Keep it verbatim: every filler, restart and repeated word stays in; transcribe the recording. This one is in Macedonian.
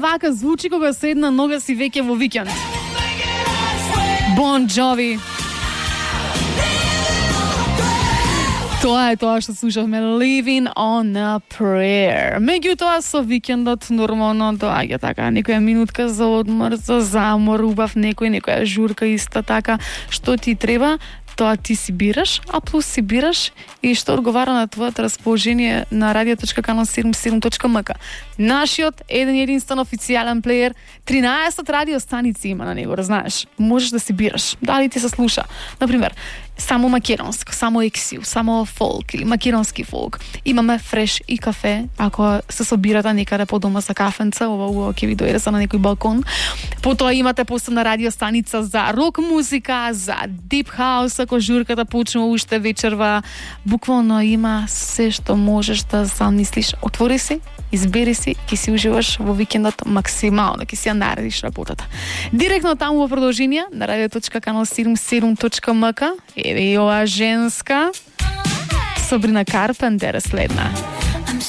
вака звучи кога се една нога си веќе во викенд. Bon Jovi. Тоа е тоа што слушавме, Living on a Prayer. Меѓутоа со викендот нормално доаѓа така некоја минутка за одмор, за замор, убав некој, некоја журка иста така, што ти треба, тоа ти си бираш, а плюс си бираш и што одговара на твоето расположение на радио точка канал седумдесет и седум точка ем ка. Нашиот еден единствен официјален плеер, тринаесет радиостаници има на него, знаеш. Можеш да си бираш, дали ти се слуша. Например, само македонск, само ексил, само фолк или македонски фолк. Имаме фреш и кафе, ако се собирате некаде по дома за кафенца, ова ова ќе ви дојде са на некој балкон. Потоа имате посебна радиостаница за рок музика, за дип хаус, ако журката почнува уште вечерва. Буквално има се што можеш да замислиш. Отвори си, избери си, ќе си уживаш во викендот максимално, ќе си ја наредиш работата. Директно таму во продолжение на радио точка канал седумдесет и седум точка ем ка. Еве и ова женска Сабрина Карпентер следна.